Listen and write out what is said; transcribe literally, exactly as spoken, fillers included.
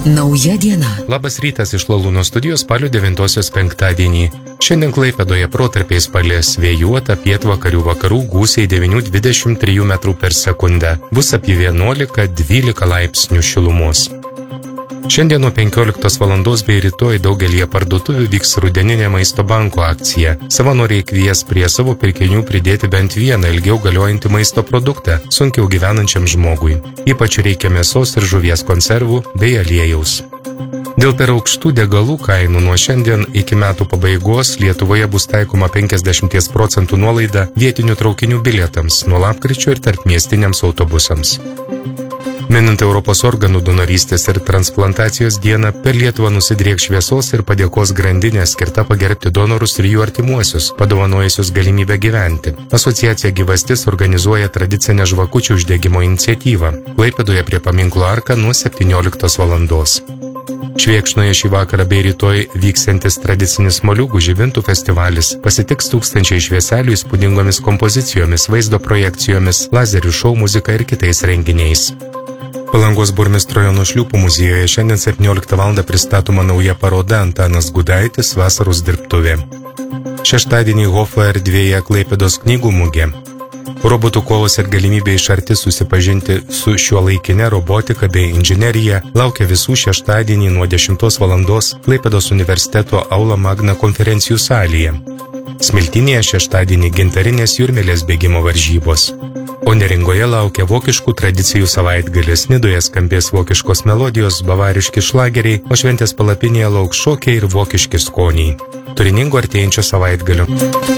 Nauja diena. Labas rytas iš Lalūno studijos spalio devintosios penktadienį. Šiandien Klaipėdoje protarpiais palis vėjuota pietvakarių vakarų gūsiai devyni dvidešimt trys metrų per sekundę. Bus apie vienuolika dvylika laipsnių šilumos. Šiandien nuo penkioliktos valandos bei rytoj daugelyje parduotuvių vyks rudeninė maisto banko akcija. Savanoriai kvies prie savo pirkinių pridėti bent vieną ilgiau galiojantį maisto produktą sunkiau gyvenančiam žmogui. Ypač reikia mėsos ir žuvies konservų bei aliejaus. Dėl per aukštų degalų kainų nuo šiandien iki metų pabaigos Lietuvoje bus taikoma penkiasdešimt procentų nuolaida vietinių traukinių bilietams nuo lapkričio ir tarpmiestiniams autobusams. Minint Europos organų donorystės ir transplantacijos dieną, per Lietuvą nusidrieks šviesos ir padėkos grandinė skirta pagerbti donorus ir jų artimuosius, padovanojusius galimybę gyventi. Asociacija Gyvastis organizuoja tradicinę žvakučių uždegimo iniciatyvą Klaipėdoje prie paminklo Arka nuo septynioliktos valandos. Švėkšnoje šį vakarą bei rytoj vyksiantis tradicinis moliūgų žibintų festivalis pasitiks tūkstančiai švieselių įspūdingomis kompozicijomis, vaizdo projekcijomis, lazerių šou muzika ir kitais renginiais. Palangos burmistro Jono Šliūpo muziejuje šiandien septynioliktą valandą pristatoma nauja paroda Antanas Gudaitis vasaros dirbtuvė. Šeštadienį Hofo erdvėje Klaipėdos knygų mugė. Robotų kovos ir galimybė iš arti susipažinti su šiuolaikine robotika bei inžinerija laukia visų šeštadienį nuo dešimtos valandos Klaipėdos universiteto Aula Magna konferencijų salėje. Smiltynėje šeštadienį gintarinės jūrmėlės bėgimo varžybos. O Neringoje laukia vokiškų tradicijų savaitgalis, Nidoje skambės vokiškos melodijos, bavariški šlageriai, o šventės palapinėje lauks šokiai ir vokiški skoniai. Turiningo artėjančio savaitgalio.